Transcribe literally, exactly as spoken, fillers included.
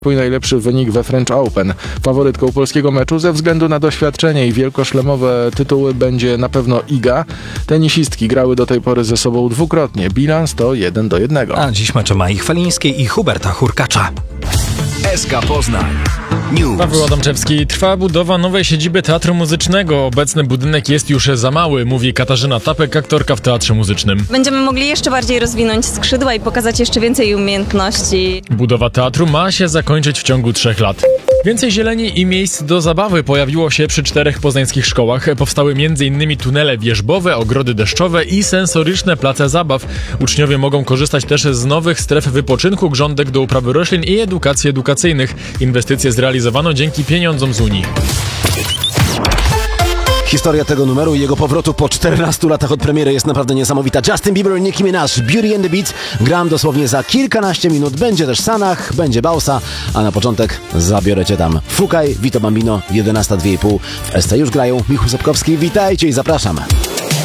swój najlepszy wynik we French Open. Faworytką polskiego meczu ze względu na doświadczenie i wielkoszlemowe tytuły będzie na pewno Iga. Tenisistki grały do tej pory ze sobą dwukrotnie. Bilans to jeden do jednego. A dziś mecze Mai Chwalińskiej i Huberta Hurkacza. S K Poznań News. Paweł Adamczewski. Trwa budowa nowej siedziby Teatru Muzycznego. Obecny budynek jest już za mały, mówi Katarzyna Tapek, aktorka w Teatrze Muzycznym. Będziemy mogli jeszcze bardziej rozwinąć skrzydła i pokazać jeszcze więcej umiejętności. Budowa teatru ma się zakończyć w ciągu trzech lat. Więcej zieleni i miejsc do zabawy pojawiło się przy czterech poznańskich szkołach. Powstały m.in. tunele wierzbowe, ogrody deszczowe i sensoryczne place zabaw. Uczniowie mogą korzystać też z nowych stref wypoczynku, grządek do uprawy roślin i edukacji edukacyjnych. Inwestycje zrealizowano dzięki pieniądzom z Unii. Historia tego numeru i jego powrotu po czternastu latach od premiery jest naprawdę niesamowita. Justin Bieber, Nicki Minaj, Beauty and the Beat. Gram dosłownie za kilkanaście minut. Będzie też Sanach, będzie Bausa, a na początek zabiorę cię tam. Fukaj, Vito Bambino, jedenasta dwie i pół. W S C już grają. Michał Sapkowski, witajcie i zapraszam.